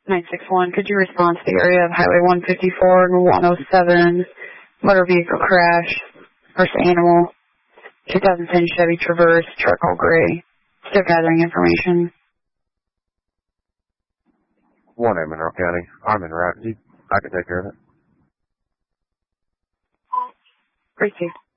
961, could you respond to the area of Highway 154 and 107, motor vehicle crash, first animal, 2010 Chevy Traverse, charcoal gray, still gathering information. 1 in Monroe County. I'm in route. I can take care of it. Great, Chief.